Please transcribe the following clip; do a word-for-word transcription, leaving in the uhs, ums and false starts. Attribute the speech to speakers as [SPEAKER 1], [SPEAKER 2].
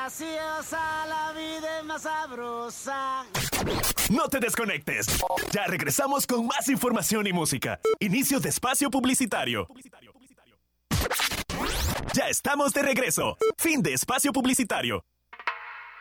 [SPEAKER 1] graciosa, la vida es más sabrosa.
[SPEAKER 2] No te desconectes. Ya regresamos con más información y música. Inicio de espacio publicitario. Ya estamos de regreso. Fin de espacio publicitario.